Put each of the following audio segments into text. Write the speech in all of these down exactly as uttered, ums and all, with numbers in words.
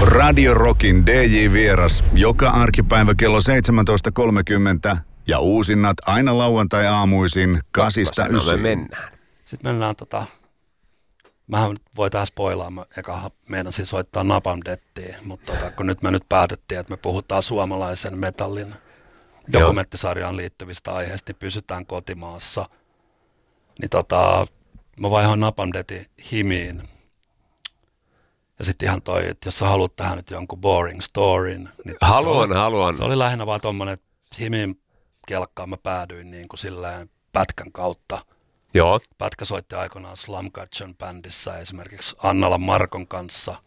Radio Rockin D J-vieras joka arkipäivä kello seitsemäntoista kolmekymmentä ja uusinnat aina lauantai-aamuisin kasista ysiin. Me mennään. Sitten mennään tota, mähän voi tähän spoilaa, mä eka meinasin soittaa Napalm Deathiä, mutta tota, kun nyt me nyt päätettiin, että me puhutaan suomalaisen metallin dokumenttisarjaan liittyvistä aiheista, niin pysytään kotimaassa. Niin tota, mä vaihoin Napalm Deathin Himiin. Ja sitten ihan toi, että jos sä haluat tähän nyt jonkun boring storyn. Niin haluan, se oli, haluan. Se oli lähinnä vaan tommonen, että Himin kelkkaan mä päädyin niin kuin silleen pätkän kautta. Joo. Pätkä soitti aikoinaan Slumgudgeon bändissä esimerkiksi Annala Markon kanssa.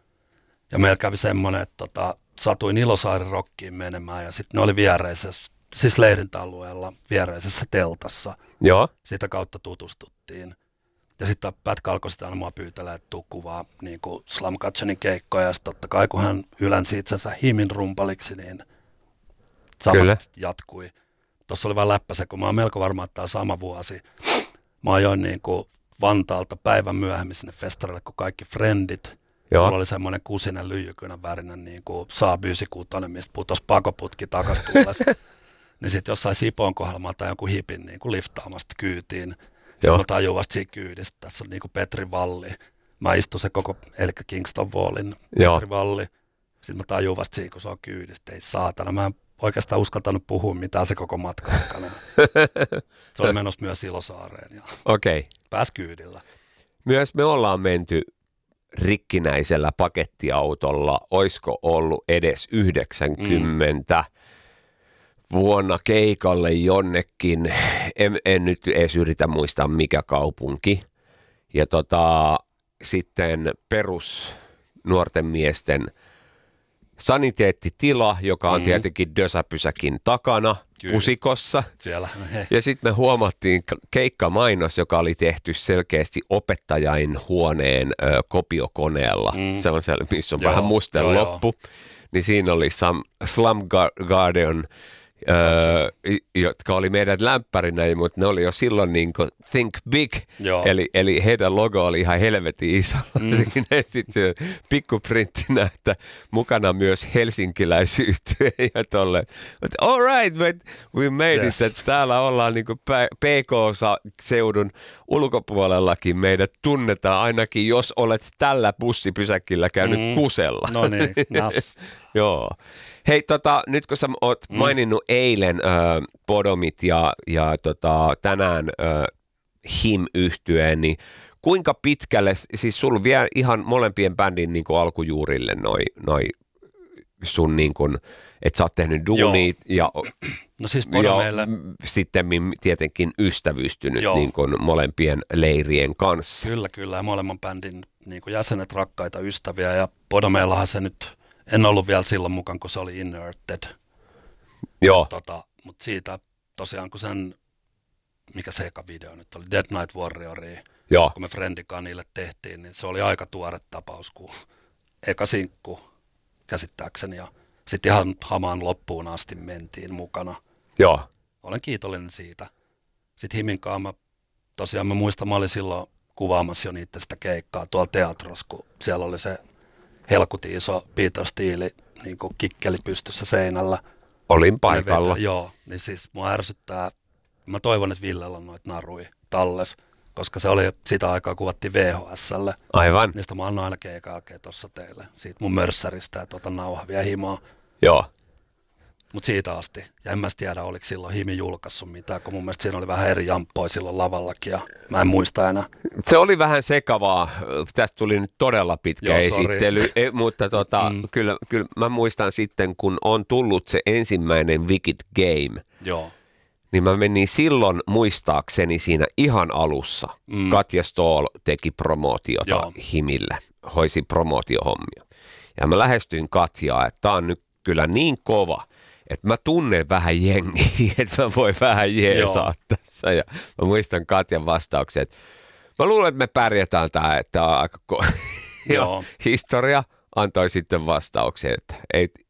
Ja meillä kävi semmoinen, että tota, satuin Ilosaaren rockiin menemään ja sitten ne oli viereisessä, siis leirintäalueella viereisessä teltassa. Joo. Sitä kautta tutustuttiin. Ja sitten Pätkä alkoi sitä aina mua pyytellä, että tuu kuvaa niin kuin Slumgudgeonin keikkoja. Ja sitten totta kai kun hän ylänsi itsensä Himin rumpaliksi, niin samat Kyllä. jatkui. Tuossa oli vaan läppä se, kun mä oon melko varma, että tämä on sama vuosi. Mä ajoin niin kuin Vantaalta päivän myöhemmin sinne festarille, kun kaikki frendit. Joo. Mulla oli semmoinen kusinen lyijykynän värinen niin kuin Saab yhdeksänkymmentäkuusi, mistä putosi pakoputki takas tulles. Niin sitten jossain Sipoon kohdalla mä otan jonkun hipin niin kuin liftaamasta kyytiin. Sitten mä tajuin vasta siitä kyydistä. Tässä on niin kuin Petri Valli. Mä istun se koko, eli Kingston Wallin Petri Valli. Sitten mä tajuin vasta siitä, kun se on kyydistä. Ei saatana, mä en oikeastaan uskaltanut puhua mitään se koko matka aikana. Se oli menossa myös Ilosaareen ja okay. pääsi kyydillä. Myös me ollaan menty rikkinäisellä pakettiautolla, oisko ollut edes yhdeksänkymmentä mm. vuonna keikalle jonnekin, en, en nyt edes yritä muistaa mikä kaupunki. Ja tota, sitten perus nuorten miesten saniteettitila, joka on mm. tietenkin Dösäpysäkin takana, Kyllä. pusikossa. Siellä. Ja sitten me huomattiin keikkamainos, joka oli tehty selkeästi opettajain huoneen ö, kopiokoneella. Mm. Se on siellä, missä on joo, vähän musten joo, loppu. Joo. Niin siinä oli Sam, Slumgudgeon, Öö, jotka oli meidän lämpärinä, mutta ne oli jo silloin niin kuin Think Big, eli, eli heidän logo oli ihan helvetin isolla mm. siinä. Sitten se pikkuprinttinä, että mukana myös helsinkiläisyyttyä ja tolleen. But all right, but we made yes. it, että täällä ollaan niin kuin P K-seudun ulkopuolellakin. Meidät tunnetaan ainakin, jos olet tällä bussipysäkillä käynyt mm. kusella. No niin, nas. Joo. Hei, tota, nyt kun sä oot mm. maininnut eilen äh, Podomit ja, ja tota, tänään äh, Him-yhtyeen, niin kuinka pitkälle, siis sulla vie ihan molempien bändin niin kuin alkujuurille noi, noi sun, niin kuin, että sä oot tehnyt duunit ja, no siis Podomeille. Sitten tietenkin ystävystynyt niin kuin molempien leirien kanssa. Kyllä, kyllä, ja molemman bändin niin kuin jäsenet rakkaita ystäviä, ja Podomeillahan se nyt en ollut vielä silloin mukaan, kun se oli Inerted. Joo. Tota, mutta siitä tosiaan, kun sen, mikä se eka video nyt oli, Dead Night Warrioria, Joo. kun me Friendikaan niille tehtiin, niin se oli aika tuore tapaus, kun eka sinkku käsittääkseni, ja sitten ihan hamaan loppuun asti mentiin mukana. Joo. Olen kiitollinen siitä. Sitten Himinkaan mä, tosiaan mä muistan, mä olin silloin kuvaamassa jo niitä sitä keikkaa tuolla teatrossa, kun siellä oli se helkutin iso Peter Steele niin kuin kikkeli pystyssä seinällä. Olin paikalla. Vetä, joo, niin siis mua ärsyttää. Mä toivon, että Villellä on noita narui talles, koska se oli sitä aikaa kuvattiin V H S:lle. Aivan. Niistä mä annoin aina keikaa tuossa teille. Siitä mun mörssäristä ja tuota nauhavia himaa. Joo. Mutta siitä asti. Ja en mä tiedä, oliko silloin Himi julkaissut mitään, kun mun mielestä siinä oli vähän eri jamppoja silloin lavallakin ja mä en muista enää. Se oli vähän sekavaa. Tästä tuli nyt todella pitkä Joo, esittely, e, mutta tota, mm. kyllä, kyllä mä muistan sitten, kun on tullut se ensimmäinen Wicked Game, Joo. niin mä menin silloin muistaakseni siinä ihan alussa. Mm. Katja Stoll teki promootiota Joo. Himille, hoisi promootiohommia. Ja mä lähestyin Katjaa, että tää on nyt kyllä niin kova, että mä tunnen vähän jengiä, että mä voin vähän jeesaa tässä. Ja mä muistan Katjan vastauksen, että mä luulen, että me pärjätään tää, että tää on aika ko- Joo. Historia antoi sitten vastauksen, että ei,